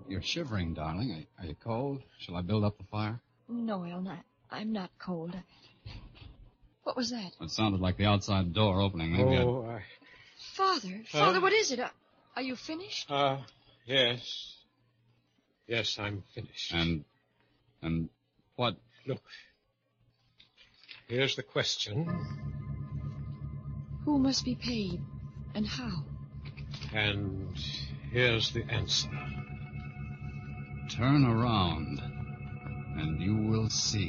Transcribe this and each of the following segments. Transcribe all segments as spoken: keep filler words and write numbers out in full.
You're shivering, darling. Are, are you cold? Shall I build up the fire? No, El, not. I'm not cold. What was that? It sounded like the outside door opening. Maybe oh, I'd... I... Father, Father, uh, what is it? Uh, are you finished? Uh, yes. Yes, I'm finished. And, and what? Look, here's the question. Who must be paid, and how? And here's the answer. Turn around, and you will see.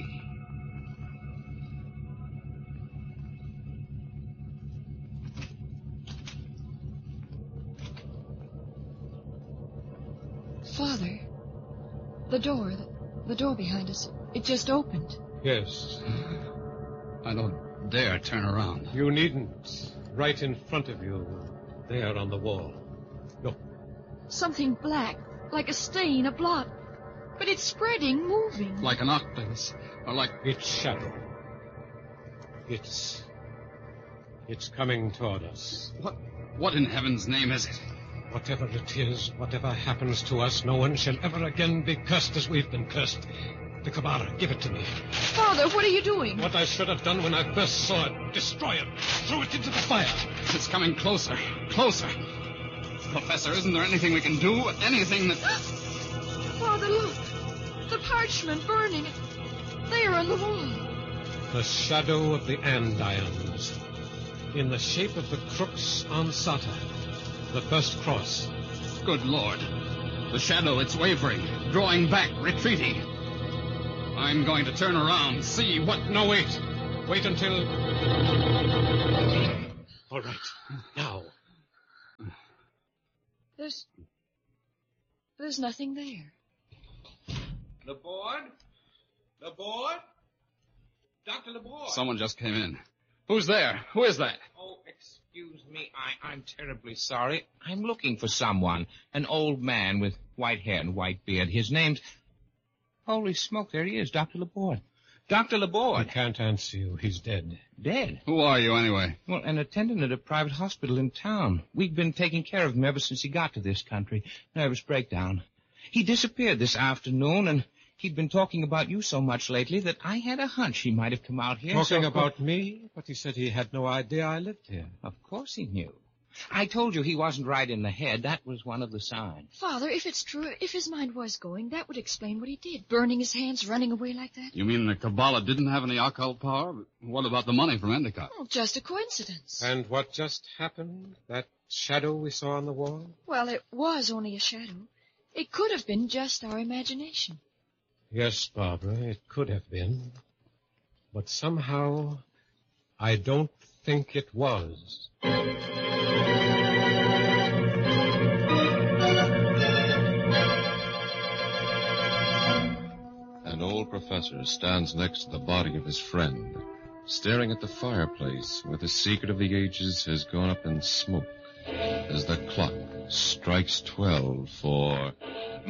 Father, the door, the, the door behind us, it just opened. Yes. I don't dare turn around. You needn't. Right in front of you, there on the wall. Look. Something black, like a stain, a blot. But it's spreading, moving. Like an octopus, or like... It's shadow. It's... It's coming toward us. What, what in heaven's name is it? Whatever it is, whatever happens to us, no one shall ever again be cursed as we've been cursed. The Kabbalah, give it to me. Father, what are you doing? What I should have done when I first saw it. Destroy it. Throw it into the fire. It's coming closer. Closer. Professor, isn't there anything we can do? Anything that... Father, look. The parchment burning. There on the wall. The shadow of the andirons. In the shape of the crux ansata. The first cross. Good Lord. The shadow, it's wavering, drawing back, retreating. I'm going to turn around, see what... No, wait. Wait until... All right. Now. There's... There's nothing there. Laborde? Laborde? Doctor Laborde? Someone just came in. Who's there? Who is that? Oh, excuse me. I, I'm terribly sorry. I'm looking for someone. An old man with white hair and white beard. His name's... Holy smoke, there he is, Doctor Laborde. Doctor Laborde. I can't answer you. He's dead. Dead? Who are you, anyway? Well, an attendant at a private hospital in town. We've been taking care of him ever since he got to this country. Nervous breakdown. He disappeared this afternoon, and he'd been talking about you so much lately that I had a hunch he might have come out here. Talking so... about me? But he said he had no idea I lived here. Of course he knew. I told you he wasn't right in the head. That was one of the signs. Father, if it's true, if his mind was going, that would explain what he did. Burning his hands, running away like that. You mean the Kabbalah didn't have any occult power? What about the money from Endicott? Well, just a coincidence. And what just happened? That shadow we saw on the wall? Well, it was only a shadow. It could have been just our imagination. Yes, Barbara, it could have been. But somehow, I don't think it was. An old professor stands next to the body of his friend, staring at the fireplace where the secret of the ages has gone up in smoke as the clock strikes twelve for...